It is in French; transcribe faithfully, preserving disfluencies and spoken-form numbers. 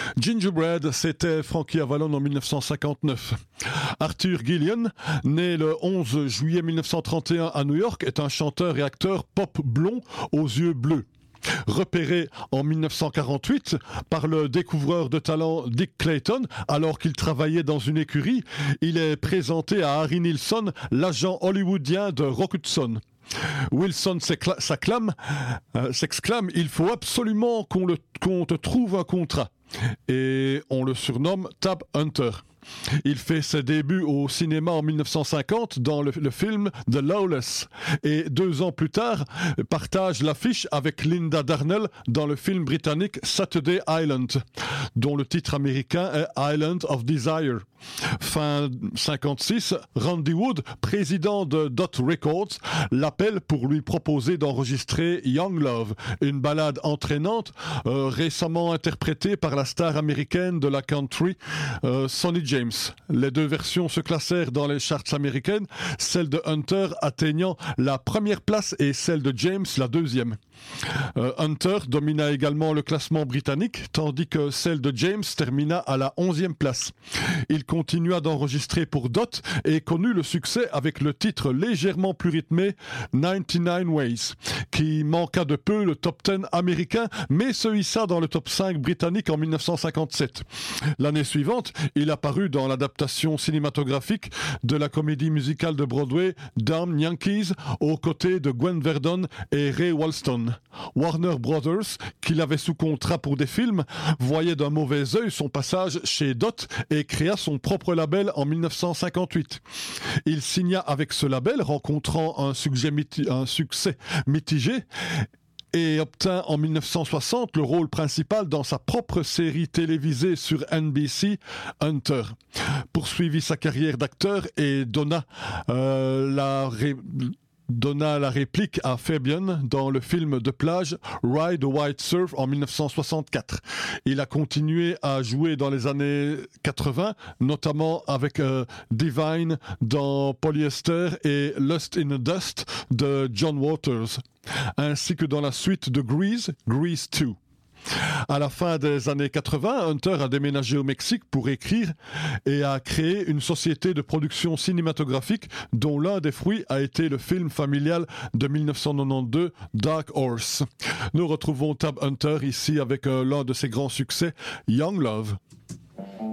Gingerbread, c'était Frankie Avalon en dix-neuf cent cinquante-neuf. Arthur Gillian, né le onze juillet mille neuf cent trente et un à New York, est un chanteur et acteur pop blond aux yeux bleus. Repéré en mille neuf cent quarante-huit par le découvreur de talent Dick Clayton, alors qu'il travaillait dans une écurie, il est présenté à Harry Nilsson, l'agent hollywoodien de Rock Hudson. Wilson s'acclame, euh, s'exclame « Il faut absolument qu'on, le, qu'on te trouve un contrat ». Et on le surnomme Tab Hunter. Il fait ses débuts au cinéma en mille neuf cent cinquante dans le, le film The Lawless et deux ans plus tard partage l'affiche avec Linda Darnell dans le film britannique Saturday Island, dont le titre américain est Island of Desire. Fin cinquante-six, Randy Wood, président de Dot Records, l'appelle pour lui proposer d'enregistrer Young Love, une ballade entraînante euh, récemment interprétée par la star américaine de la country euh, Sonny James. Les deux versions se classèrent dans les charts américaines, celle de Hunter atteignant la première place et celle de James la deuxième. Euh, Hunter domina également le classement britannique, tandis que celle de James termina à la onzième place. Il continua d'enregistrer pour Dot et connut le succès avec le titre légèrement plus rythmé quatre-vingt-dix-neuf Ways, qui manqua de peu le top dix américain, mais se hissa dans le top cinq britannique en mille neuf cent cinquante-sept. L'année suivante, il apparut dans l'adaptation cinématographique de la comédie musicale de Broadway Damn Yankees aux côtés de Gwen Verdon et Ray Walston. Warner Brothers, qui l'avait sous contrat pour des films, voyait d'un mauvais œil son passage chez Dot et créa son propre label en mille neuf cent cinquante-huit. Il signa avec ce label, rencontrant un succès, miti- un succès mitigé, et obtint en mille neuf cent soixante le rôle principal dans sa propre série télévisée sur N B C, Hunter. Poursuivit sa carrière d'acteur et donna euh, la... Ré- donna la réplique à Fabian dans le film de plage Ride the White Surf en mille neuf cent soixante-quatre. Il a continué à jouer dans les années quatre-vingts, notamment avec euh, Divine dans Polyester et Lust in the Dust de John Waters, ainsi que dans la suite de Grease, Grease deux. À la fin des années quatre-vingts, Hunter a déménagé au Mexique pour écrire et a créé une société de production cinématographique dont l'un des fruits a été le film familial de mille neuf cent quatre-vingt-douze, Dark Horse. Nous retrouvons Tab Hunter ici avec euh, l'un de ses grands succès, Young Love.